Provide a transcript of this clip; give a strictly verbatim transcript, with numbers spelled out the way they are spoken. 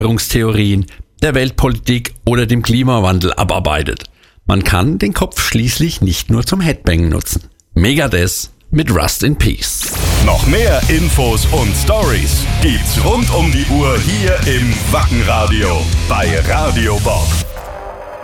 Verschwörungstheorien, der Weltpolitik oder dem Klimawandel abarbeitet. Man kann den Kopf schließlich nicht nur zum Headbang nutzen. Megadeth mit Rust in Peace. Noch mehr Infos und Stories gibt's rund um die Uhr hier im Wackenradio bei Radio Bob.